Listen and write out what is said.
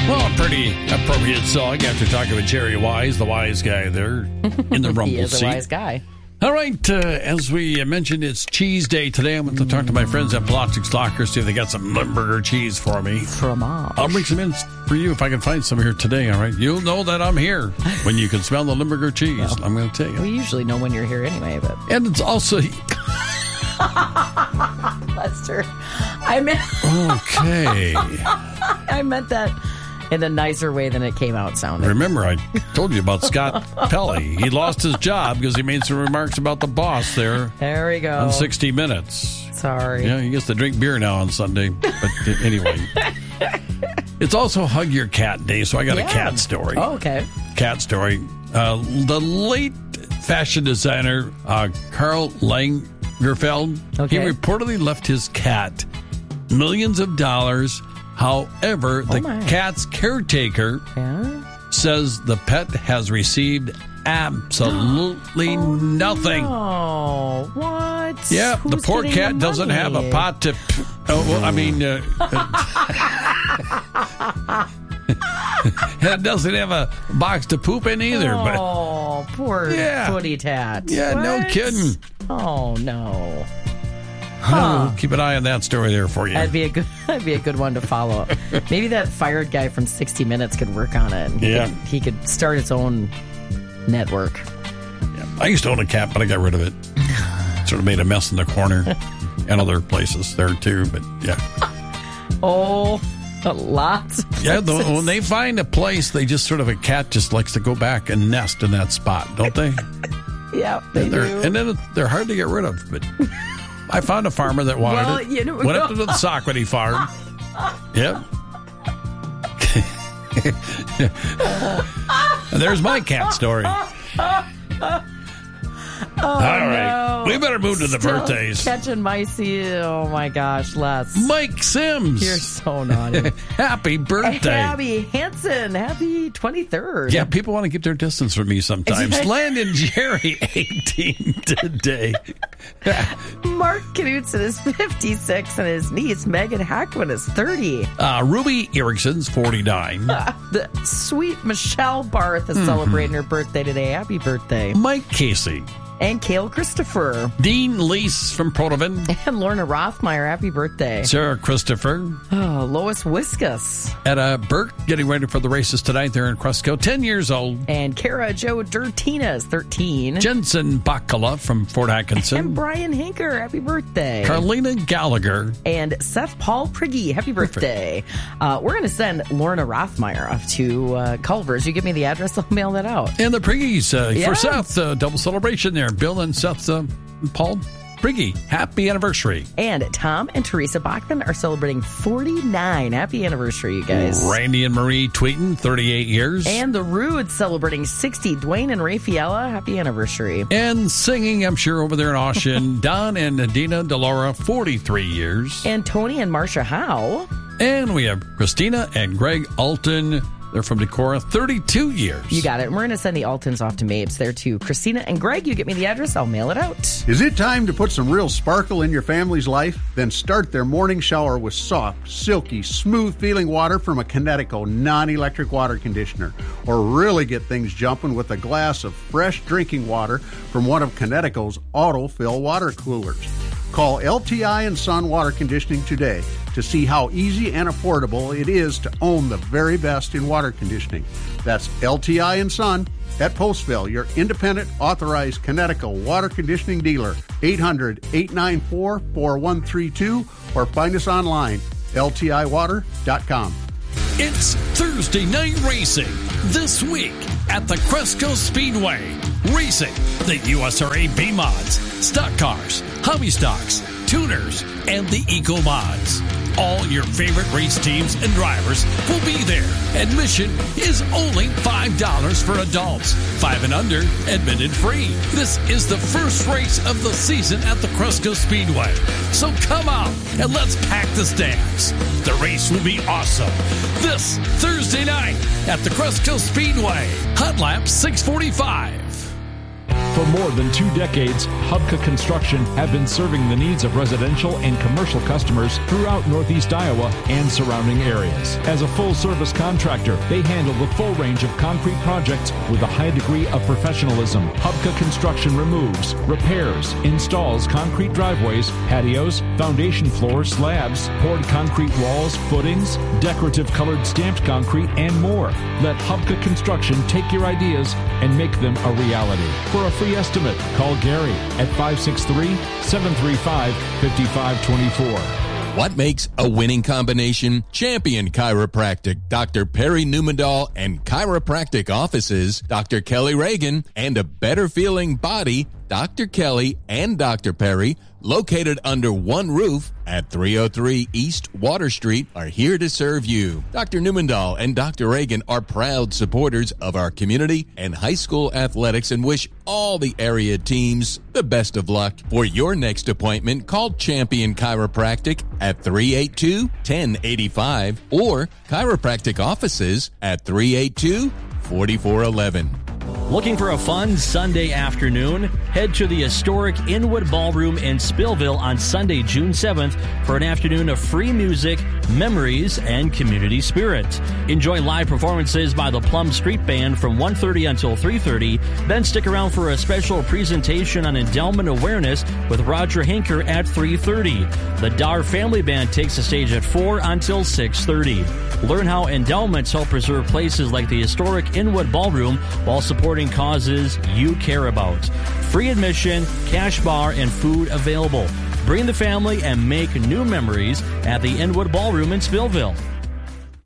Well, a pretty appropriate song after talking with Jerry Wise, the wise guy there in the rumble He is seat. a wise guy. All right, as we mentioned, it's cheese day today. I'm going to talk to my friends at Plastics Locker, see if they got some Limburger cheese for me. Fromage. I'll bring some in for you if I can find some here today, all right? You'll know that I'm here when you can smell the Limburger cheese. Well, I'm going to tell you. We usually know when you're here anyway, but... And it's also... Lester, I meant... Okay. I meant that in a nicer way than it came out sounding. Remember, I told you about Scott Pelley. He lost his job because he made some remarks about the boss there. There we go. On 60 Minutes. Sorry. Yeah, he gets to drink beer now on Sunday. But anyway. It's also Hug Your Cat Day, so I got a cat story. Oh, okay. Cat story. The late fashion designer, Karl Lagerfeld, he reportedly left his cat millions of dollars. However, the cat's caretaker says the pet has received absolutely nothing. Oh, what? Yeah, Who's the poor getting cat the doesn't money? have a pot to... it doesn't have a box to poop in either. Oh, poor footy tat. Yeah, no kidding. Oh, no. We'll keep an eye on that story there for you. That'd be a good one to follow. Maybe that fired guy from 60 Minutes could work on it. He could start his own network. Yeah. I used to own a cat, but I got rid of it. Sort of made a mess in the corner and other places there too. But yeah. Oh, lots. Yeah, when they find a place, they just sort of a cat just likes to go back and nest in that spot, don't they? Yeah, they do. And then they're hard to get rid of, but. I found a farmer that wanted it. Went up to the Saucony farm. Yep. And there's my cat story. All right. We better move to the birthdays. Catching my seal. Oh, my gosh, Les. Mike Sims. You're so naughty. Happy birthday. Abby Hansen. Happy 23rd. Yeah, people want to keep their distance from me sometimes. Landon Jerry, 18 today. Mark Knudsen is 56, and his niece, Megan Hackman, is 30. Ruby Erickson's 49. The sweet Michelle Barth is celebrating her birthday today. Happy birthday. Mike Casey. And Cale Christopher. Dean Leese from Protovan. And Lorna Rothmeyer, happy birthday. Sarah Christopher. Oh, Lois Wiskus. Etta Burke, getting ready for the races tonight there in Cresco, 10 years old. And Kara Jo Dirtina is 13. Jensen Bacala from Fort Atkinson. And Brian Hinker, happy birthday. Carlina Gallagher. And Seth Paul Priggy, happy birthday. We're going to send Lorna Rothmeyer off to Culver's. You give me the address, I'll mail that out. And the Priggys for Seth, double celebration there. Bill and Seth Paul Priggy, happy anniversary. And Tom and Teresa Bachman are celebrating 49. Happy anniversary, you guys. Randy and Marie Tweeten, 38 years. And the Rudes celebrating 60. Dwayne and Rafaela, happy anniversary. And singing, I'm sure, over there in Austin, Don and Nadina Delora, 43 years. And Tony and Marcia Howe. And we have Christina and Greg Alton. They're from Decorah, 32 years. You got it. And we're going to send the Altons off to Mapes there too. Christina and Greg, you get me the address, I'll mail it out. Is it time to put some real sparkle in your family's life? Then start their morning shower with soft, silky, smooth-feeling water from a Kinetico non-electric water conditioner. Or really get things jumping with a glass of fresh drinking water from one of Kinetico's auto-fill water coolers. Call LTI and Son Water Conditioning today to see how easy and affordable it is to own the very best in water conditioning. That's LTI and Son at Postville, your independent, authorized Kinetico water conditioning dealer. 800-894-4132 or find us online, ltiwater.com. It's Thursday night racing this week at the Cresco Speedway. Racing the USRA B-Mods, stock cars, hobby stocks, tuners, and the Eco Mods. All your favorite race teams and drivers will be there. Admission is only $5 for adults. 5 and under, admitted free. This is the first race of the season at the Cresco Speedway. So come out and let's pack the stands. The race will be awesome. This Thursday night at the Cresco Speedway. Hot Lap 645. For more than 2 decades, Hubka Construction have been serving the needs of residential and commercial customers throughout Northeast Iowa and surrounding areas. As a full-service contractor, they handle the full range of concrete projects with a high degree of professionalism. Hubka Construction removes, repairs, installs concrete driveways, patios, foundation floors, slabs, poured concrete walls, footings, decorative colored stamped concrete, and more. Let Hubka Construction take your ideas and make them a reality. For a free estimate, call Gary at 563-735-5524. What makes a winning combination? Champion Chiropractic, Dr. Perry Newmandahl, and chiropractic offices, Dr. Kelly Reagan, and a better feeling body, Dr. Kelly and Dr. Perry, located under one roof at 303 East Water Street, are here to serve you. Dr. Newmandahl and Dr. Reagan are proud supporters of our community and high school athletics and wish all the area teams the best of luck. For your next appointment, call Champion Chiropractic at 382-1085 or chiropractic offices at 382-4411. Looking for a fun Sunday afternoon? Head to the historic Inwood Ballroom in Spillville on Sunday, June 7th for an afternoon of free music, memories, and community spirit. Enjoy live performances by the Plum Street Band from 1:30 until 3:30. Then stick around for a special presentation on endowment awareness with Roger Hinker at 3:30. The Dar Family Band takes the stage at 4 until 6:30. Learn how endowments help preserve places like the historic Inwood Ballroom while supporting causes you care about. Free admission, cash bar, and food available. Bring the family and make new memories at the Inwood Ballroom in Spillville.